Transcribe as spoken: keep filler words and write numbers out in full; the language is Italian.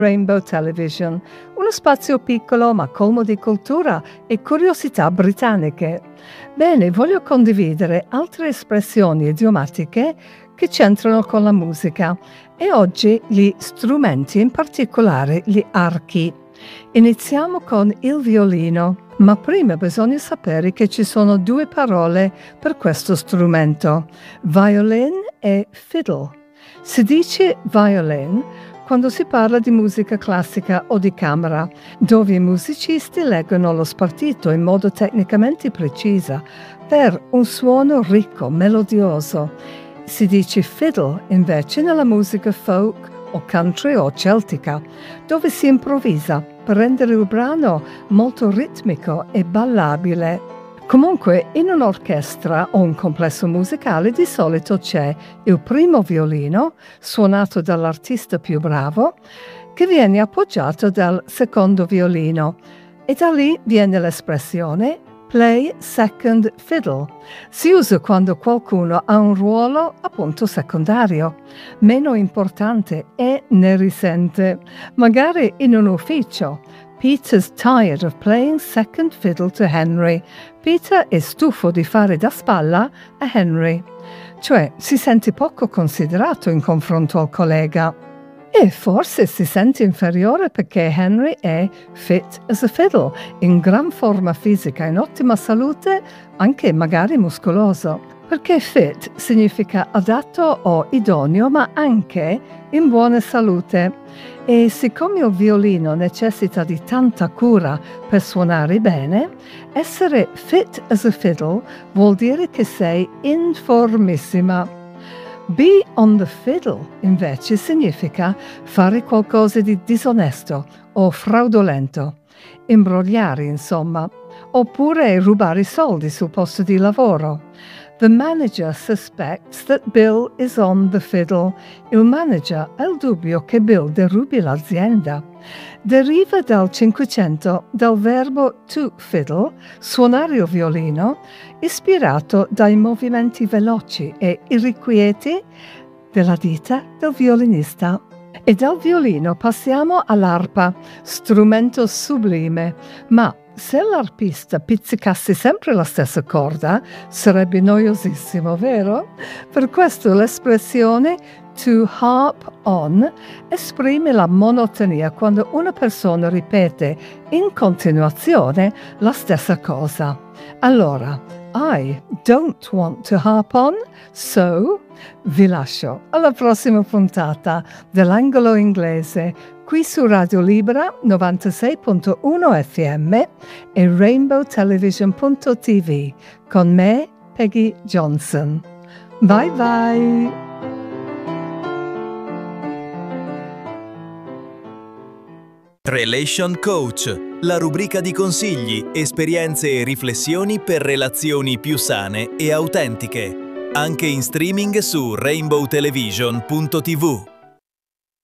Rainbow Television, uno spazio piccolo ma colmo di cultura e curiosità britanniche. Bene, voglio condividere altre espressioni idiomatiche che c'entrano con la musica e oggi gli strumenti, in particolare gli archi. Iniziamo con il violino, ma prima bisogna sapere che ci sono due parole per questo strumento, violin e fiddle. Si dice violin quando si parla di musica classica o di camera, dove i musicisti leggono lo spartito in modo tecnicamente preciso per un suono ricco, melodioso. Si dice fiddle invece nella musica folk o country o celtica, dove si improvvisa per rendere il brano molto ritmico e ballabile. Comunque, in un'orchestra o un complesso musicale di solito c'è il primo violino, suonato dall'artista più bravo, che viene appoggiato dal secondo violino, e da lì viene l'espressione play second fiddle. Si usa quando qualcuno ha un ruolo appunto secondario, meno importante e ne risente, magari in un ufficio. Peter's tired of playing second fiddle to Henry. Peter è stufo di fare da spalla a Henry, cioè si sente poco considerato in confronto al collega. E forse si sente inferiore perché Henry è fit as a fiddle, in gran forma fisica, in ottima salute, anche magari muscoloso. Perché fit significa adatto o idoneo, ma anche in buona salute. E siccome il violino necessita di tanta cura per suonare bene, essere fit as a fiddle vuol dire che sei in formissima. Be on the fiddle, invece, significa fare qualcosa di disonesto o fraudolento, imbrogliare, insomma, oppure rubare soldi sul posto di lavoro. The manager suspects that Bill is on the fiddle. Il manager ha il dubbio che Bill derubi l'azienda. Deriva dal Cinquecento dal verbo to fiddle, suonare il violino, ispirato dai movimenti veloci e irrequieti della dita del violinista. E dal violino passiamo all'arpa, strumento sublime, ma se l'arpista pizzicasse sempre la stessa corda, sarebbe noiosissimo, vero? Per questo l'espressione to harp on esprime la monotonia quando una persona ripete in continuazione la stessa cosa. Allora, I don't want to harp on, so vi lascio alla prossima puntata dell'Angolo Inglese qui su Radio Libera novantasei punto uno F M e rainbow television punto t v con me, Peggy Johnson. Bye bye! Relation Coach, la rubrica di consigli, esperienze e riflessioni per relazioni più sane e autentiche. Anche in streaming su rainbow television punto t v.